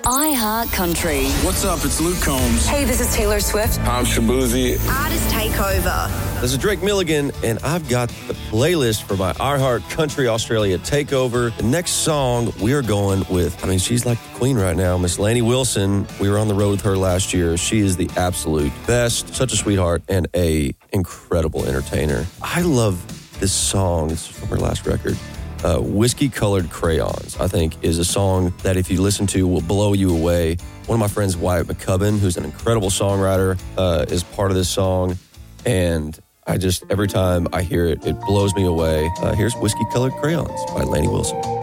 iHeart Country. What's up? It's Luke Combs. Hey, this is Taylor Swift. I'm Shabuzi. Artist Takeover. This is Drake Milligan, and I've got the playlist for my iHeart Country Australia Takeover. The next song, we are going with, she's like the queen right now, Miss Lainey Wilson. We were on the road with her last year. She is the absolute best, such a sweetheart, and a incredible entertainer. I love this song. This is from her last record. Whiskey Colored Crayons, I think, is a song that if you listen to will blow you away. One of my friends, Wyatt McCubbin, who's an incredible songwriter, is part of this song. And every time I hear it, it blows me away. Here's Whiskey Colored Crayons by Lainey Wilson.